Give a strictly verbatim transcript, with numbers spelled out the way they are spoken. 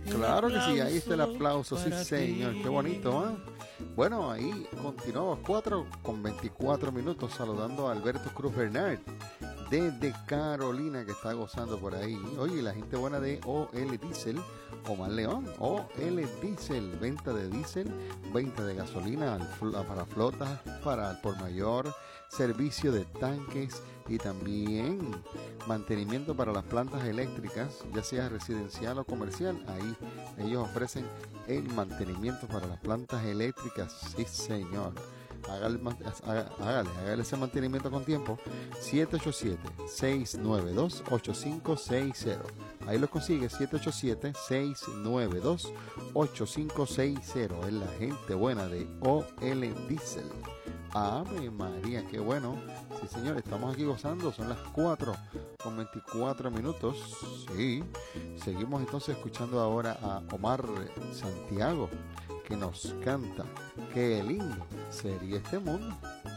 Claro que sí, ahí está el aplauso, sí señor, qué bonito, ¿eh? Bueno, ahí continuamos cuatro con veinticuatro minutos saludando a Alberto Cruz Bernard desde Carolina que está gozando por ahí. Oye, la gente buena de O L Diesel, Omar León, O L Diesel, venta de diésel, venta de gasolina para flotas, para el por mayor, servicio de tanques y también mantenimiento para las plantas eléctricas, ya sea residencial o comercial. Ahí ellos ofrecen el mantenimiento para las plantas eléctricas, sí señor. Hágale, hágale, hágale ese mantenimiento con tiempo. siete ocho siete, seis nueve dos, ocho cinco seis cero. Ahí lo consigue, siete ocho siete, seis nueve dos, ocho cinco seis cero. Es la gente buena de O L Diesel. Ave María, qué bueno. Sí, señor, estamos aquí gozando. Son las cuatro con veinticuatro minutos. Sí, seguimos entonces escuchando ahora a Omar Santiago, que nos canta Qué lindo sería este mundo.